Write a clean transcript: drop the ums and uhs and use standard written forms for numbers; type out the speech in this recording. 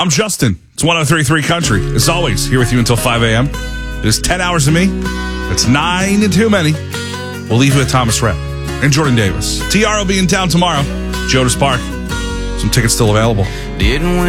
I'm Justin. It's 103.3 Country. As always, here with you until 5 a.m. It is 10 hours of me. It's 9 and too many. We'll leave you with Thomas Rhett and Jordan Davis. TR will be in town tomorrow. Jonas Park. Some tickets still available. Didn't